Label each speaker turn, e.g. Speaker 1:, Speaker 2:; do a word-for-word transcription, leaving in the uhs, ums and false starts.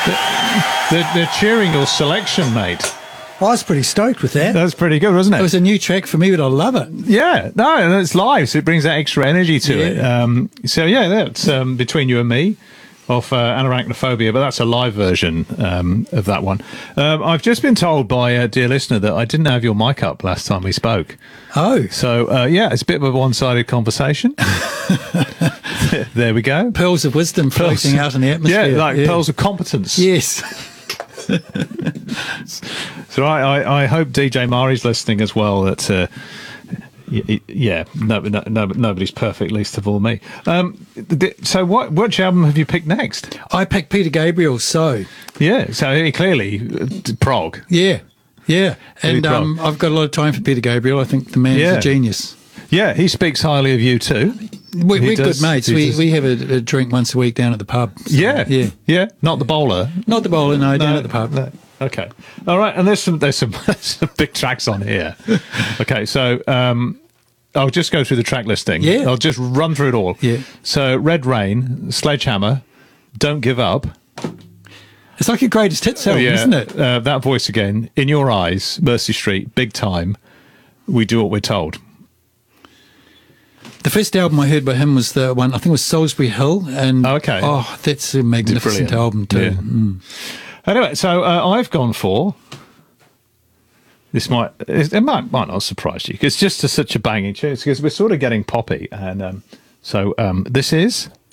Speaker 1: They're, they're cheering your selection, mate.
Speaker 2: I was pretty stoked with that.
Speaker 1: That's pretty good, wasn't it?
Speaker 2: It was a new track for me, but I love it.
Speaker 1: Yeah, no, and it's live, so it brings that extra energy to
Speaker 2: Yeah.
Speaker 1: it. Um, so yeah, that's um, Between You and Me of uh, Anarachnophobia, but that's a live version um, of that one. Um, I've just been told by a dear listener that I didn't have your mic up last time we spoke.
Speaker 2: Oh.
Speaker 1: So uh, yeah, it's a bit of a one-sided conversation. There we go.
Speaker 2: Pearls of wisdom floating
Speaker 1: Pearls-
Speaker 2: out in the atmosphere.
Speaker 1: Yeah, like pearls of competence.
Speaker 2: Yes.
Speaker 1: So I, I, I hope D J Mari's listening as well. That uh, y- y- yeah, no, no, no, nobody's perfect, least of all me. Um, th- so what which album have you picked next?
Speaker 2: I picked Peter Gabriel, so
Speaker 1: Yeah, so he clearly uh, prog.
Speaker 2: yeah, yeah.
Speaker 1: Really
Speaker 2: And um, I've got a lot of time for Peter Gabriel. I think the man's
Speaker 1: Yeah.
Speaker 2: a genius.
Speaker 1: Yeah, he speaks highly of you too.
Speaker 2: We,
Speaker 1: He
Speaker 2: we're
Speaker 1: does-
Speaker 2: good mates.
Speaker 1: he
Speaker 2: We
Speaker 1: does-
Speaker 2: we have a, a drink once a week down at the pub. So,
Speaker 1: Yeah,
Speaker 2: yeah.
Speaker 1: yeah. Not the bowler.
Speaker 2: Not the bowler, no, down
Speaker 1: No,
Speaker 2: at the pub.
Speaker 1: no. Okay. All right. And there's some there's some, some big tracks on here. Okay. So um, I'll just go through the track listing.
Speaker 2: Yeah.
Speaker 1: I'll just run through it all.
Speaker 2: Yeah.
Speaker 1: So Red Rain, Sledgehammer, Don't Give Up.
Speaker 2: It's like your greatest hits album, isn't it?
Speaker 1: Uh, that voice again. In Your Eyes, Mercy Street, Big Time. We Do What We're Told.
Speaker 2: The first album I heard by him was the one, I think it was Salisbury Hill. And
Speaker 1: Oh, okay.
Speaker 2: oh, that's a magnificent
Speaker 1: Brilliant.
Speaker 2: album too.
Speaker 1: Yeah.
Speaker 2: Mm.
Speaker 1: Anyway, so uh, I've gone for. This might it it might might not surprise you because it's just a, such a banging tune because we're sort of getting poppy, and um, so um, this is